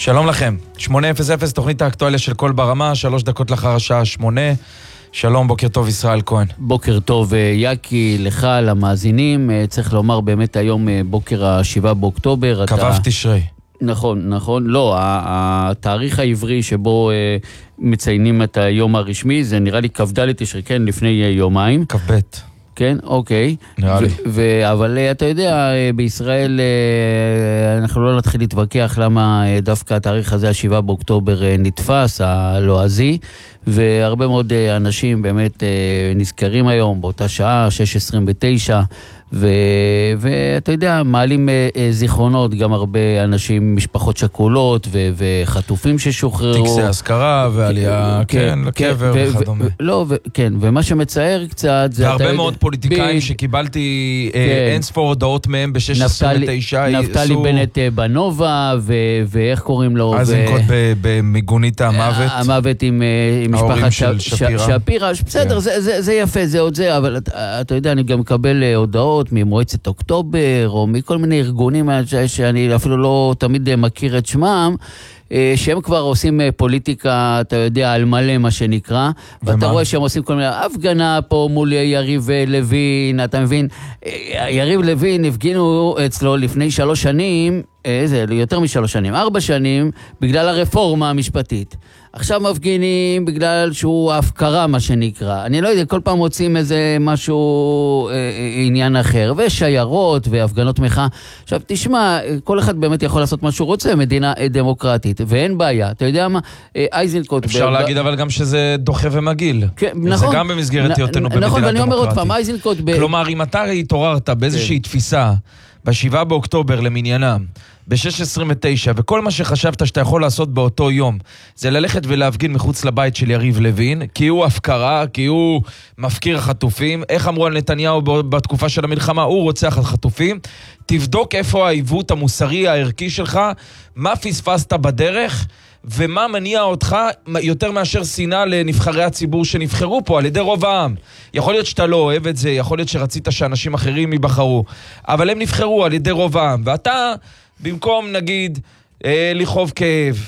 שלום לכם, 8:00, תוכנית האקטואליה של כל ברמה, 3 דקות לאחר השעה 8. שלום, בוקר טוב ישראל כהן. בוקר טוב יקי, לך, למאזינים. צריך לומר באמת היום בוקר ה-7 באוקטובר. קבב תשרי. נכון, לא, התאריך העברי שבו מציינים את היום הרשמי, זה נראה לי כ"ד תשרי, כן, לפני יומיים. כ"ב. כן, אוקיי. נראה לי. אבל אתה יודע, בישראל אנחנו לא נתחיל להתווכח למה דווקא התאריך הזה, ה-7 באוקטובר, נתפס, הלועזי, והרבה מאוד אנשים באמת נזכרים היום באותה שעה, 6:29, ואתה יודע, מעלים זיכרונות, גם הרבה אנשים, משפחות שכולות וחטופים ששוחררו. טקסי הזכרה ועלייה, כן, לקבר וכדומה. לא, כן, ומה שמצער קצת זה... והרבה מאוד פוליטיקאים שקיבלתי אין ספור הודעות מהם ב-6:29. נפתלי בנט בנובה, ואיך קוראים לו? איזנקוט במיגונית המוות. המוות עם משפחת שפירא. בסדר, זה יפה, זה עוד זה, אבל אתה יודע, אני גם מקבל הודעות ממועצת אוקטובר, או מכל מיני ארגונים שאני אפילו לא תמיד מכיר את שמם, שהם כבר עושים פוליטיקה, אתה יודע, על מלא מה שנקרא, ואתה רואה שהם עושים כל מיני הפגנה פה מול יריב לוין, אתה מבין? יריב לוין הפגינו אצלו לפני 3 שנים, יותר מ3 שנים, 4 שנים, בגלל הרפורמה המשפטית. עכשיו מפגינים בגלל שהוא ההפקרה, מה שנקרא. אני לא יודע, כל פעם מוצאים איזה משהו, עניין אחר, ושיירות והפגנות מחאה. עכשיו, תשמע, כל אחד באמת יכול לעשות מה שהוא רוצה, מדינה דמוקרטית, ואין בעיה. אתה יודע מה? איזנקוט... אפשר להגיד אבל גם שזה דוחה ומגיל. כן, נכון. זה גם במסגרת היותנו במדינה נכון, ואני אומר עוד דמוקרטית. פעם, איזנקוט... כלומר, אם אתה התעוררת באיזושהי תפיסה, ב-7 באוקטובר למניינם, ב-6:29, וכל מה שחשבת שאתה יכול לעשות באותו יום, זה ללכת ולהפגין מחוץ לבית של יריב לוין, כי הוא הפקרה, כי הוא מפקיר חטופים. איך אמרו על נתניהו בתקופה של המלחמה? הוא רוצח חטופים. תבדוק איפה העיוות המוסרי, הערכי שלך, מה פספסת בדרך, ומה מניע אותך יותר מאשר שנאה לנבחרי הציבור שנבחרו פה על ידי רוב העם. יכול להיות שאתה לא אוהב את זה, יכול להיות שרצית שאנשים אחרים ייבחרו, אבל הם נבחרו על ידי רוב העם, ואתה במקום נגיד לכאוב כאב,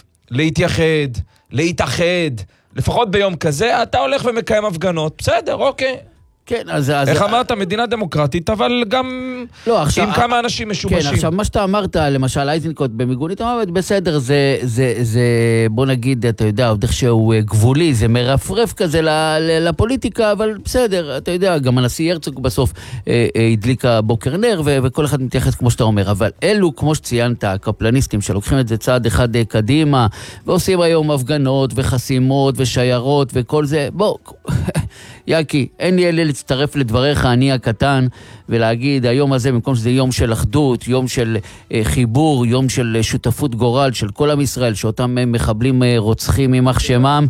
להתאחד, לפחות ביום כזה, אתה הולך ומקיים הפגנות. בסדר, אוקיי. כן, אז... איך אמרת, מדינה דמוקרטית, אבל גם עם כמה אנשים משובשים. כן, עכשיו, מה שאתה אמרת, למשל, איזנקוט במיגונית המוות, בסדר, זה, בוא נגיד, אתה יודע, עוד איך שהוא גבולי, זה מרפרף כזה לפוליטיקה, אבל בסדר, אתה יודע, גם הנשיא הרצוג בסוף הדליק הבוקר נר, וכל אחד מתייחס כמו שאתה אומר, אבל אלו, כמו שציינת, הקפלניסטים, שלוקחים את זה צעד אחד קדימה, ועושים היום הפגנות וחסימות ושיירות וכל זה, בוא... יקי, אין לי אלה להצטרף לדבריך, אני הקטן, ולהגיד, היום הזה, במקום שזה יום של אחדות, יום של חיבור, יום של שותפות גורל של כל עם ישראל, שאותם מחבלים רוצחים ממח שמם,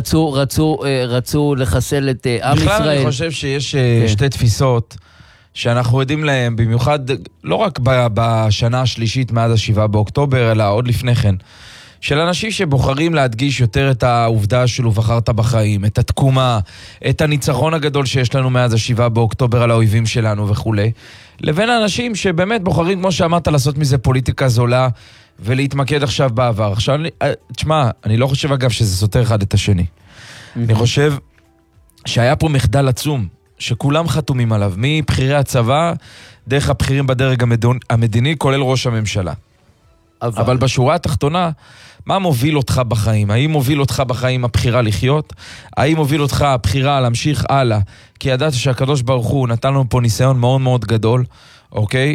רצו לחסל את עם ישראל. בכלל אני חושב שיש שתי תפיסות שאנחנו יודעים להם, במיוחד, לא רק בשנה השלישית מאז 7 באוקטובר, אלא עוד לפני כן. של אנשים שבוחרים להדגיש יותר את העובדה שלו בחרת בחיים, את התקומה, את הניצחון הגדול שיש לנו מאז 7 באוקטובר על האויבים שלנו וכו'. לבין האנשים שבאמת בוחרים, כמו שאמרת, לעשות מזה פוליטיקה זולה ולהתמקד עכשיו בעבר. עכשיו, תשמע, אני לא חושב אגב שזה סותר אחד את השני. אני חושב שהיה פה מחדל עצום, שכולם חתומים עליו, מבחירי הצבא, דרך הבחירים בדרג המדיני, כולל ראש הממשלה. אבל בשורה התחתונה, מה מוביל אותך בחיים? האם מוביל אותך בחיים הבחירה לחיות? האם מוביל אותך הבחירה להמשיך הלאה? כי ידעת שהקדוש ברוך הוא נתן לנו פה ניסיון מאוד מאוד גדול, אוקיי?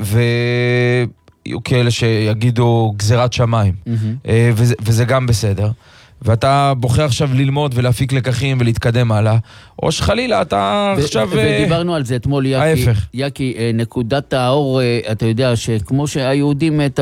ויהיו כאלה שיגידו גזירת שמיים, וזה גם בסדר. ואתה בוחר עכשיו ללמוד ולהפיק לקחים ולהתקדם הלאה, או שחלילה אתה עכשיו... ודיברנו על זה אתמול, יקי, נקודת האור, אתה יודע שכמו שהיהודים